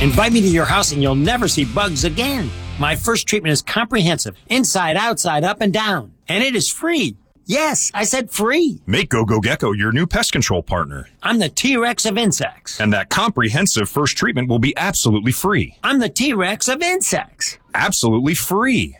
Invite me to your house and you'll never see bugs again. My first treatment is comprehensive, inside, outside, up, and down. And it is free. Yes, I said free. Make GoGo Gecko your new pest control partner. I'm the T-Rex of insects. And that comprehensive first treatment will be absolutely free. I'm the T-Rex of insects. Absolutely free.